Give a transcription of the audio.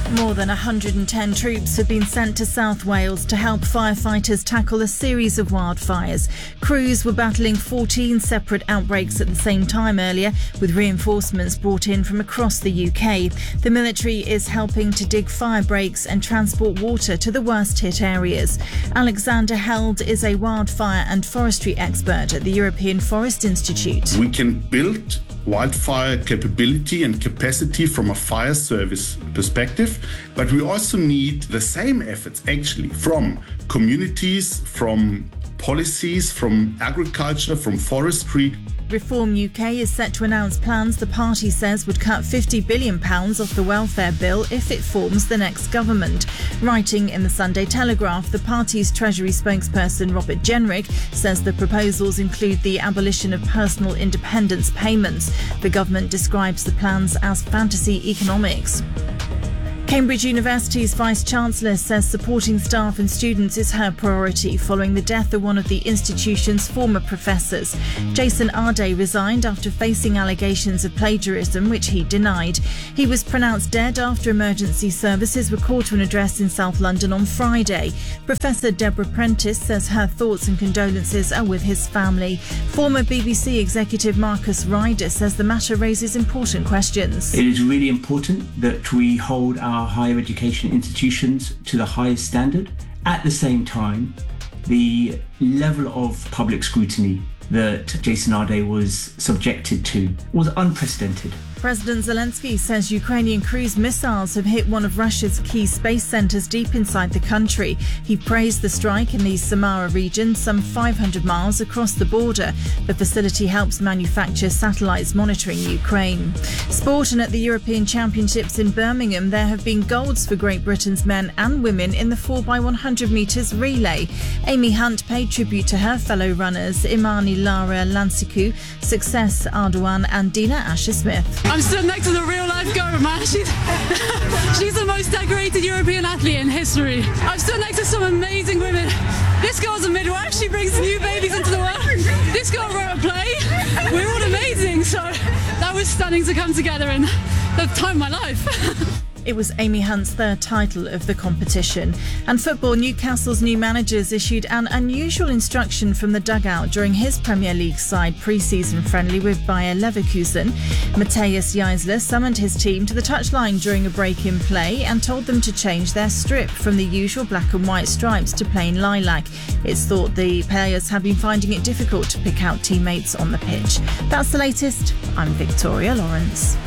More than 110 troops have been sent to South Wales to help firefighters tackle a series of wildfires. Crews were battling 14 separate outbreaks at the same time earlier, with reinforcements brought in from across the UK. The military is helping to dig fire breaks and transport water to the worst hit areas. Alexander Held is a wildfire and forestry expert at the European Forest Institute. We can build wildfire capability and capacity from a fire service perspective, but we also need the same efforts actually from communities, from policies, from agriculture, from forestry. Reform UK is set to announce plans the party says would cut £50 billion off the welfare bill if it forms the next government. Writing in the Sunday Telegraph, the party's Treasury spokesperson Robert Jenrick says the proposals include the abolition of personal independence payments. The government describes the plans as fantasy economics. Cambridge University's Vice-Chancellor says supporting staff and students is her priority following the death of one of the institution's former professors. Jason Arday resigned after facing allegations of plagiarism, which he denied. He was pronounced dead after emergency services were called to an address in South London on Friday. Professor Deborah Prentice says her thoughts and condolences are with his family. Former BBC executive Marcus Ryder says the matter raises important questions. It is really important that we hold our higher education institutions to the highest standard. At the same time, the level of public scrutiny that Jason Arday was subjected to was unprecedented. President Zelensky says Ukrainian cruise missiles have hit one of Russia's key space centres deep inside the country. He praised the strike in the Samara region, some 500 miles across the border. The facility helps manufacture satellites monitoring Ukraine. Sport, and at the European Championships in Birmingham, there have been golds for Great Britain's men and women in the 4x100 metres relay. Amy Hunt paid tribute to her fellow runners, Imani Lara Lansiku, Success Ardoan and Dina Asher-Smith. I'm stood next to the real-life goat, man. She's the most decorated European athlete in history. I've stood next to some amazing women. This girl's a midwife. She brings new babies into the world. This girl wrote a play. We're all amazing. So that was stunning to come together in the time of my life. It was Amy Hunt's third title of the competition. And football, Newcastle's new managers issued an unusual instruction from the dugout during his Premier League side pre-season friendly with Bayer Leverkusen. Matthias Jaisler summoned his team to the touchline during a break in play and told them to change their strip from the usual black and white stripes to plain lilac. It's thought the players have been finding it difficult to pick out teammates on the pitch. That's the latest. I'm Victoria Lawrence.